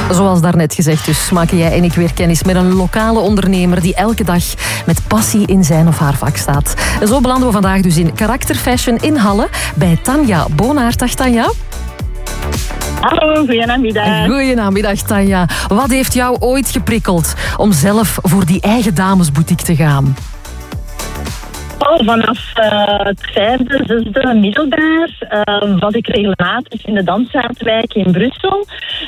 Zoals daarnet gezegd dus, maken jij en ik weer kennis met een lokale ondernemer die elke dag met passie in zijn of haar vak staat. En zo belanden we vandaag dus in Karakter Fashion in Halle bij Tanja Boonaert. Dag Tanja. Hallo, goedenamiddag. Goedenamiddag Tanja. Wat heeft jou ooit geprikkeld om zelf voor die eigen damesboutique te gaan? Vanaf het 5e, 6e middelbaar was ik regelmatig in de Danszaadwijk in Brussel.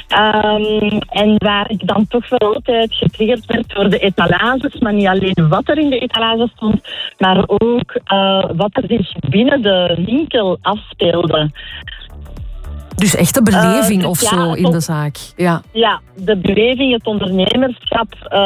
En waar ik dan toch wel altijd getriggerd werd door de etalages. Maar niet alleen wat er in de etalages stond, maar ook wat er zich binnen de winkel afspeelde. Dus echt de beleving of zo in de zaak. Ja, de beleving, het ondernemerschap.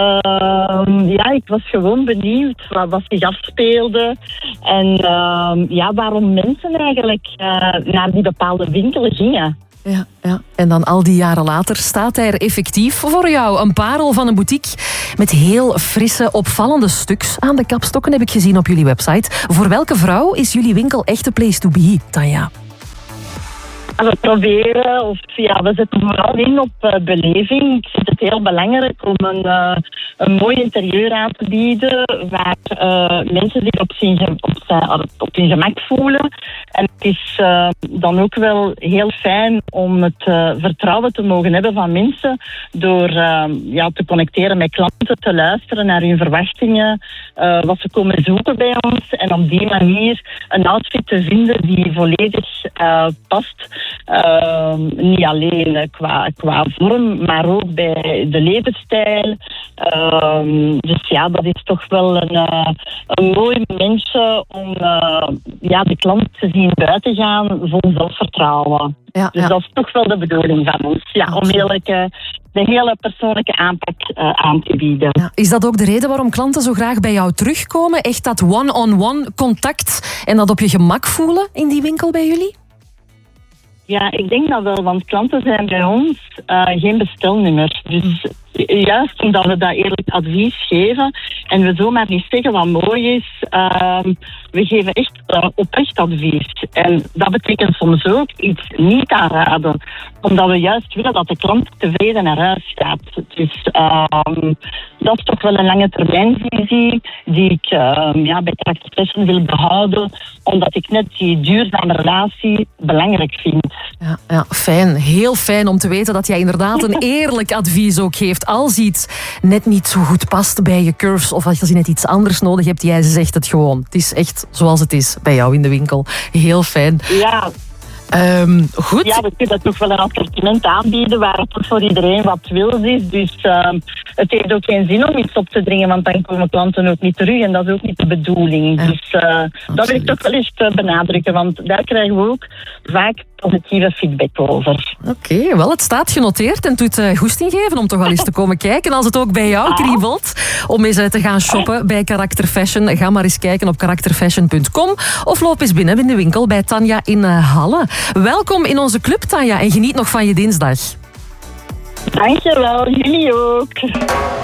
Ik was gewoon benieuwd wat zich afspeelde. En waarom mensen eigenlijk naar die bepaalde winkelen gingen. Ja. En dan al die jaren later staat hij er effectief voor jou. Een parel van een boutique met heel frisse, opvallende stuks aan de kapstokken, heb ik gezien op jullie website. Voor welke vrouw is jullie winkel echt de place to be, Tanja? We proberen, we zetten vooral in op beleving. Ik vind het heel belangrijk om een mooi interieur aan te bieden waar mensen zich op hun gemak voelen. En het is dan ook wel heel fijn om het vertrouwen te mogen hebben van mensen door te connecteren met klanten, te luisteren naar hun verwachtingen, wat ze komen zoeken bij ons en op die manier een outfit te vinden die volledig past. Niet alleen qua vorm, maar ook bij de levensstijl. Dus dat is toch wel een mooi momentje om de klant te zien buiten gaan vol zelfvertrouwen. Dus dat is toch wel de bedoeling van ons. Om de hele persoonlijke aanpak aan te bieden. Ja. Is dat ook de reden waarom klanten zo graag bij jou terugkomen? Echt dat one-on-one contact en dat op je gemak voelen in die winkel bij jullie? Ja, ik denk dat wel, want klanten zijn bij ons geen bestelnummer. Dus juist omdat we dat eerlijk advies geven en we zomaar niet zeggen wat mooi is, we geven echt oprecht advies. En dat betekent soms ook iets niet aanraden, omdat we juist willen dat de klant tevreden naar huis gaat. Dus dat is toch wel een lange termijnvisie die ik bij Karakter Fashion wil behouden, omdat ik net die duurzame relatie belangrijk vind. Ja, fijn. Heel fijn om te weten dat jij inderdaad een eerlijk advies ook geeft. Als iets net niet zo goed past bij je curves of als je net iets anders nodig hebt, jij zegt het gewoon. Het is echt zoals het is bij jou in de winkel. Heel fijn. Ja. Goed. Ja, we kunnen toch wel een assortiment aanbieden waar het toch voor iedereen wat wil is. Dus het heeft ook geen zin om iets op te dringen, want dan komen klanten ook niet terug en dat is ook niet de bedoeling. Ja. Dus dat wil ik toch wel eens benadrukken, want daar krijgen we ook vaak positieve feedback over. Oké, wel, het staat genoteerd en doet goesting geven om toch wel eens te komen kijken als het ook bij jou kriebelt. Om eens te gaan shoppen bij Karakter Fashion. Ga maar eens kijken op karakterfashion.com of loop eens binnen in de winkel bij Tanja in Halle. Welkom in onze club, Tanja, en geniet nog van je dinsdag. Dankjewel, jullie ook.